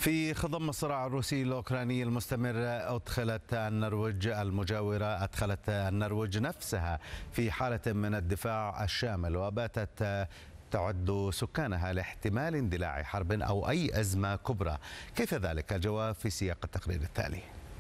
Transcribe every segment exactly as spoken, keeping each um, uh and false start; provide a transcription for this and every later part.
في خضم الصراع الروسي الأوكراني المستمر أدخلت النرويج المجاورة أدخلت النرويج نفسها في حالة من الدفاع الشامل، وباتت تعد سكانها لاحتمال اندلاع حرب أو أي أزمة كبرى. كيف ذلك؟ الجواب في سياق التقرير التالي.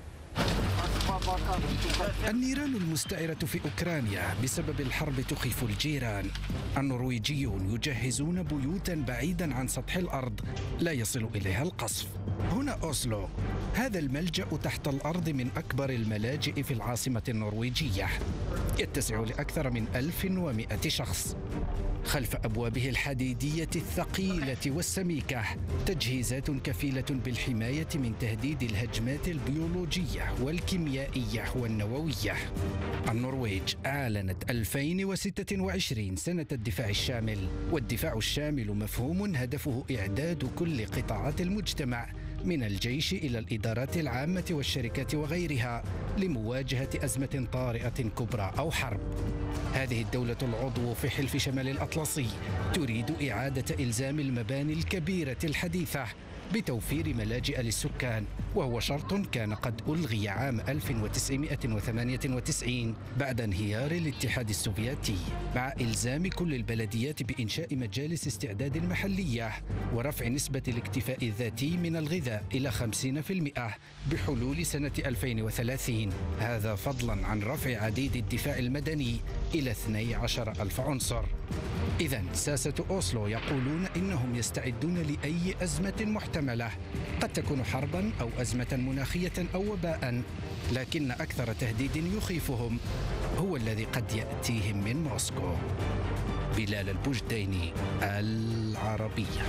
النيران المستعرة في أوكرانيا بسبب الحرب تخيف الجيران. النرويجيون يجهزون بيوتا بعيدا عن سطح الأرض لا يصل إليها القصف. هنا أوسلو، هذا الملجأ تحت الأرض من أكبر الملاجئ في العاصمة النرويجية، يتسع لأكثر من ألف ومئة شخص. خلف أبوابه الحديدية الثقيلة والسميكة تجهيزات كفيلة بالحماية من تهديد الهجمات البيولوجية والكيميائية والنووية. النرويج أعلنت ألفين وستة وعشرين سنة الدفاع الشامل، والدفاع الشامل مفهوم هدفه إعداد كل قطاعات المجتمع من الجيش إلى الإدارات العامة والشركات وغيرها لمواجهة أزمة طارئة كبرى أو حرب. هذه الدولة العضو في حلف شمال الأطلسي تريد إعادة إلزام المباني الكبيرة الحديثة بتوفير ملاجئ للسكان، وهو شرط كان قد ألغي عام ألف وتسعمئة وثمانية وتسعين بعد انهيار الاتحاد السوفيتي، مع إلزام كل البلديات بإنشاء مجالس استعداد محلية ورفع نسبة الاكتفاء الذاتي من الغذاء إلى خمسين بالمئة بحلول سنة ألفين وثلاثين، هذا فضلا عن رفع عديد الدفاع المدني إلى اثني عشر ألف عنصر. إذن ساسة أوسلو يقولون إنهم يستعدون لأي أزمة محتملة، قد تكون حربا أو أزمة مناخية أو وباء، لكن أكثر تهديد يخيفهم هو الذي قد يأتيهم من موسكو. بلال البجديني، العربية.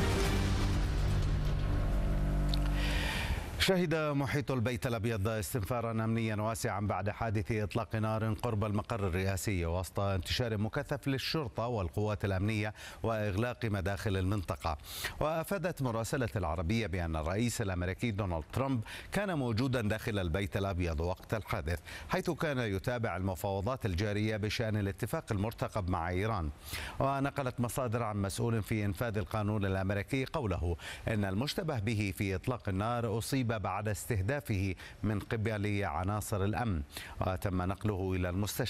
شهد محيط البيت الأبيض استنفارا أمنيا واسعا بعد حادث إطلاق نار قرب المقر الرئاسي وسط انتشار مكثف للشرطة والقوات الأمنية وإغلاق مداخل المنطقة. وأفادت مراسلة العربية بأن الرئيس الأمريكي دونالد ترامب كان موجودا داخل البيت الأبيض وقت الحادث، حيث كان يتابع المفاوضات الجارية بشأن الاتفاق المرتقب مع إيران. ونقلت مصادر عن مسؤول في إنفاذ القانون الأمريكي قوله إن المشتبه به في إطلاق النار أصيب بعد استهدافه من قبل عناصر الأمن، وتم نقله إلى المستشفى.